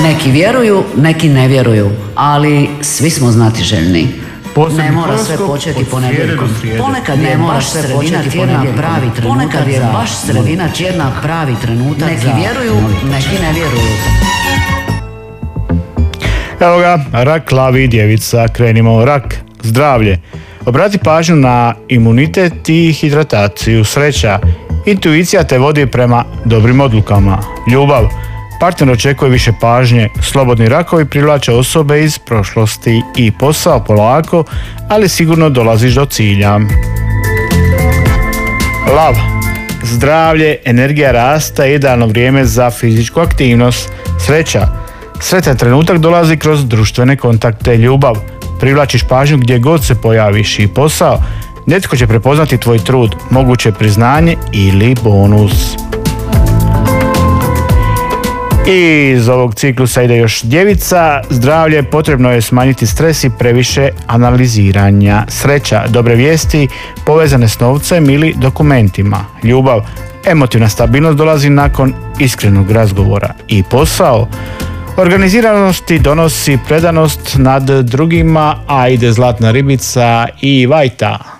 Neki vjeruju, neki ne vjeruju, ali svi smo znatiželjni. Ne mora sve početi ponedjeljkom. Ponekad ne mora sve početi tjedna pravi trenutak. Ponekad je baš sredina tjedna pravi trenutak. Neki vjeruju, neki ne vjeruju. Evo ga, rak, lavi, djevica, krenimo. Rak, zdravlje. Obrati pažnju na imunitet i hidrataciju. Sreća, intuicija te vodi prema dobrim odlukama. Ljubav, partner očekuje više pažnje. Slobodni rakovi privlače osobe iz prošlosti. I posao polako, ali sigurno dolaziš do cilja. Lav, zdravlje, energija rasta i idealno vrijeme za fizičku aktivnost. Sreća, sretan trenutak dolazi kroz društvene kontakte. Ljubav, privlačiš pažnju gdje god se pojaviš. I posao, netko će prepoznati tvoj trud, moguće priznanje ili bonus. I iz ovog ciklusa ide još djevica. Zdravlje, potrebno je smanjiti stres i previše analiziranja. Sreća, dobre vijesti povezane s novcem ili dokumentima. Ljubav, emotivna stabilnost dolazi nakon iskrenog razgovora. I posao, organiziranosti donosi predanost nad drugima, a ide zlatna ribica i vajta.